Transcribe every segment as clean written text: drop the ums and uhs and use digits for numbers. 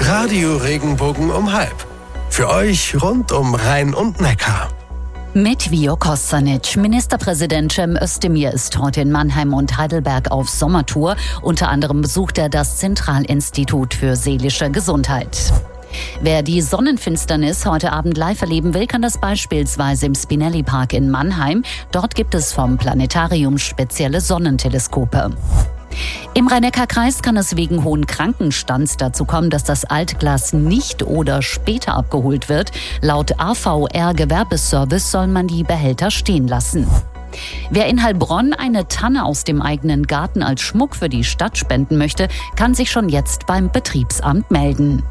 Radio Regenbogen um 12. Für euch rund um Rhein und Neckar. Mit Vio Kostanic. Ministerpräsident Cem Özdemir ist heute in Mannheim und Heidelberg auf Sommertour. Unter anderem besucht er das Zentralinstitut für seelische Gesundheit. Wer die Sonnenfinsternis heute Abend live erleben will, kann das beispielsweise im Spinelli Park in Mannheim. Dort gibt es vom Planetarium spezielle Sonnenteleskope. Im Rhein-Neckar-Kreis kann es wegen hohen Krankenstands dazu kommen, dass das Altglas nicht oder später abgeholt wird. Laut AVR-Gewerbeservice soll man die Behälter stehen lassen. Wer in Heilbronn eine Tanne aus dem eigenen Garten als Schmuck für die Stadt spenden möchte, kann sich schon jetzt beim Betriebsamt melden.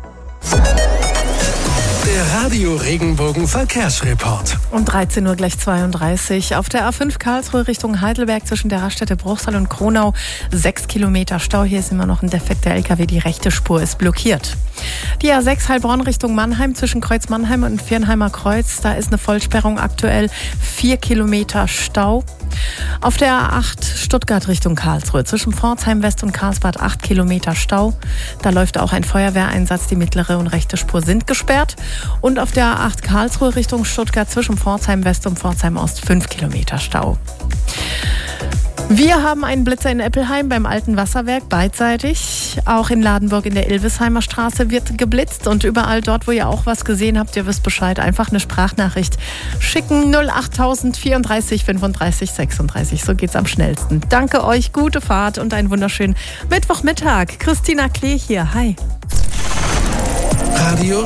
Der Radio Regenbogen Verkehrsreport. Um 13 Uhr gleich 32. Auf der A5 Karlsruhe Richtung Heidelberg zwischen der Raststätte Bruchsal und Kronau 6 Kilometer Stau. Hier ist immer noch ein defekter LKW. Die rechte Spur ist blockiert. Die A6 Heilbronn Richtung Mannheim zwischen Kreuz Mannheim und Viernheimer Kreuz. Da ist eine Vollsperrung aktuell. 4 Kilometer Stau. Auf der A8 Stuttgart Richtung Karlsruhe zwischen Pforzheim West und Karlsbad 8 Kilometer Stau. Da läuft auch ein Feuerwehreinsatz. Die mittlere und rechte Spur sind gesperrt. Und auf der A8 Karlsruhe Richtung Stuttgart zwischen Pforzheim West und Pforzheim Ost 5 Kilometer Stau. Wir haben einen Blitzer in Eppelheim beim alten Wasserwerk beidseitig. Auch in Ladenburg in der Ilvesheimer Straße wird geblitzt. Und überall dort, wo ihr auch was gesehen habt, ihr wisst Bescheid, einfach eine Sprachnachricht schicken. 08000 34 35 36. So geht's am schnellsten. Danke euch, gute Fahrt und einen wunderschönen Mittwochmittag. Christina Klee hier. Hi. Radio